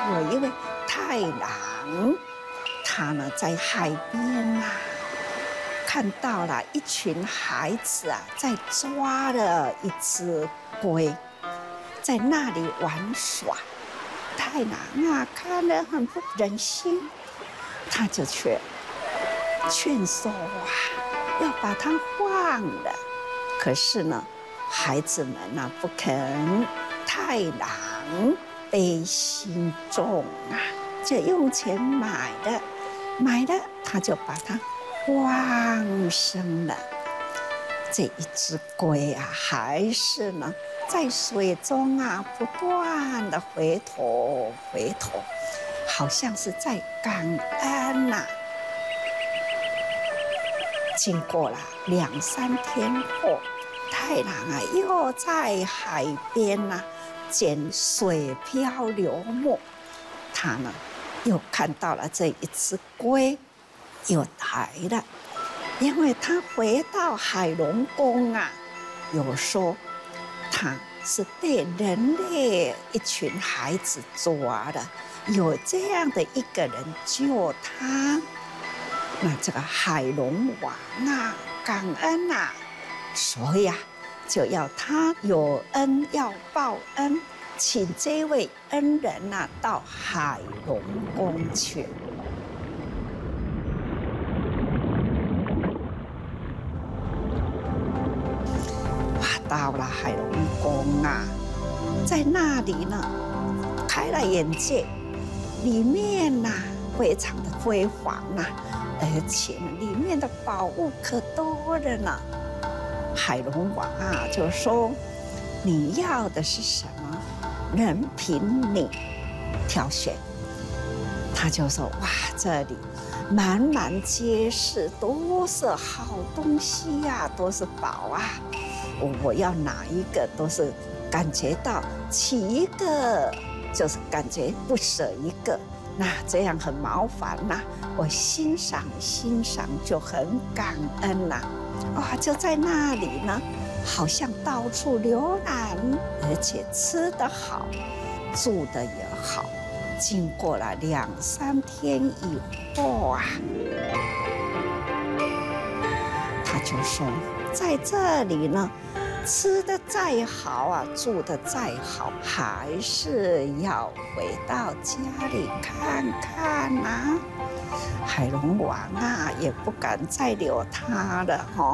因为太郎他呢在海边啊，看到了一群孩子啊，在抓了一只龟，在那里玩耍。太郎啊，看了很不忍心，他就去劝说啊，要把它放了。可是呢，孩子们呢不肯，太郎悲心重啊，就用钱买了，他就把它放生了。这一只龟啊，还是呢在水中啊不断的回头，好像是在感恩呐。经过了2、3天后，太郎啊又在海边呐捡水漂流木，他呢又看到了这一只龟，又来了。因为他回到海龙宫啊，有说他是被人类一群孩子抓的，有这样的一个人救他，那这个海龙王啊感恩啊，所以啊就要他有恩要报恩，请这位恩人啊到海龙宫去。到了海龙宫啊，在那里呢，开了眼界，里面呐非常的辉煌啊，而且里面的宝物可多了呢。海龙王啊就说：“你要的是什么？任凭你挑选。”他就说：“哇，这里满满皆是，都是好东西呀，都是宝啊！我要哪一个都是感觉到起一个就是感觉不舍一个，那这样很麻烦呐。我欣赏就很感恩呐。哇，就在那里呢，好像到处浏览，而且吃得好，住得也好。经过了2、3天以后啊，他就说，在这里呢，吃得再好啊，住得再好，还是要回到家里看看啊。海龙王啊，也不敢再留他了哈。